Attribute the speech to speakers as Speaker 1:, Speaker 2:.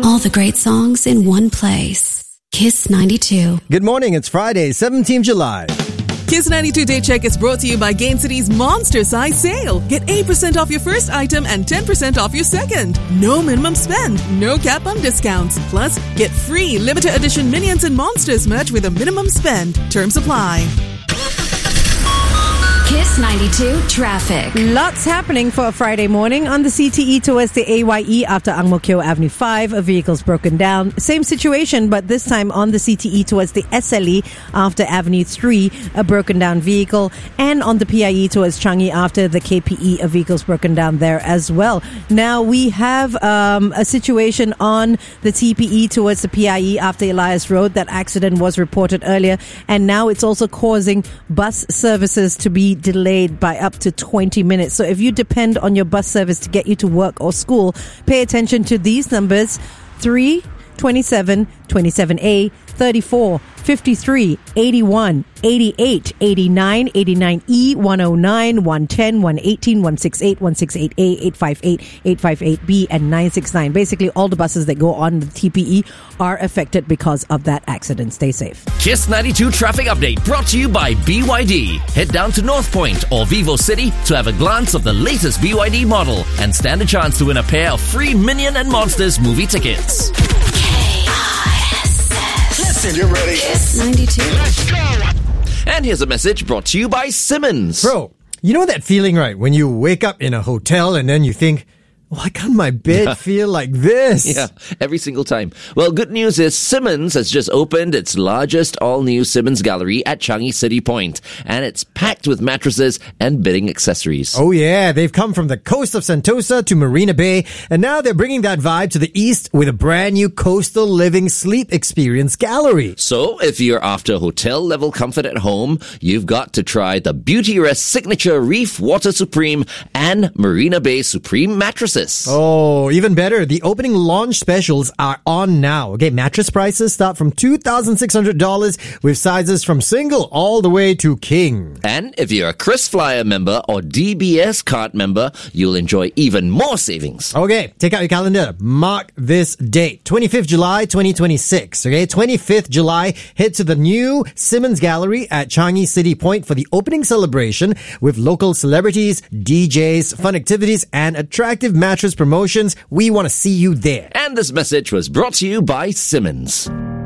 Speaker 1: All the great songs in one place. Kiss 92.
Speaker 2: Good morning, it's Friday, 17th July.
Speaker 3: Kiss 92 Day Check is brought to you by Gain City's Monster Size Sale. Get 8% off your first item and 10% off your second. No minimum spend, no cap on discounts. Plus, get free limited edition Minions and Monsters merch with a minimum spend. Terms apply.
Speaker 1: Kiss 92 Traffic.
Speaker 4: Lots happening for a Friday morning on the CTE towards the AYE after Ang Mo Kio Avenue 5. A vehicle's broken down. Same situation, but this time on the CTE towards the SLE after Avenue 3, a broken down vehicle. And on the PIE towards Changi after the KPE, a vehicle's broken down there as well. Now we have a situation on the TPE towards the PIE after Elias Road. That accident was reported earlier, and now it's also causing bus services to be delayed by up to 20 minutes. So if you depend on your bus service to get you to work or school, pay attention to these numbers: 3, 27, 27A, 34, 53, 81, 88, 89, 89E, 109, 110, 118, 168, 168A, 858, 858B, and 969. Basically, all the buses that go on the TPE are affected because of that accident. Stay safe.
Speaker 5: Kiss 92 Traffic Update brought to you by BYD. Head down to North Point or Vivo City to have a glance of the latest BYD model and stand a chance to win a pair of free Minion and Monsters movie tickets.
Speaker 1: Listen,
Speaker 6: you ready?
Speaker 1: Kiss 92.
Speaker 6: Let's go!
Speaker 5: And here's a message brought to you by Simmons.
Speaker 2: Bro, you know that feeling, right? When you wake up in a hotel and then you think, why can't my bed feel like this?
Speaker 5: Yeah, every single time. Well, good news is Simmons has just opened its largest all-new Simmons Gallery at Changi City Point, and it's packed with mattresses and bedding accessories.
Speaker 2: Oh yeah, they've come from the coast of Sentosa to Marina Bay, and now they're bringing that vibe to the east with a brand new coastal living sleep experience gallery.
Speaker 5: So, if you're after hotel-level comfort at home, you've got to try the Beauty Rest Signature Reef Water Supreme and Marina Bay Supreme mattresses.
Speaker 2: Oh, even better. The opening launch specials are on now. Okay, mattress prices start from $2,600 with sizes from single all the way to king.
Speaker 5: And if you're a KrisFlyer member or DBS card member, you'll enjoy even more savings.
Speaker 2: Okay, take out your calendar. Mark this date, 25th July 2026. Okay, 25th July, head to the new Simmons Gallery at Changi City Point for the opening celebration with local celebrities, DJs, fun activities, and attractive mattress promotions. We want to see you there.
Speaker 5: And this message was brought to you by Simmons.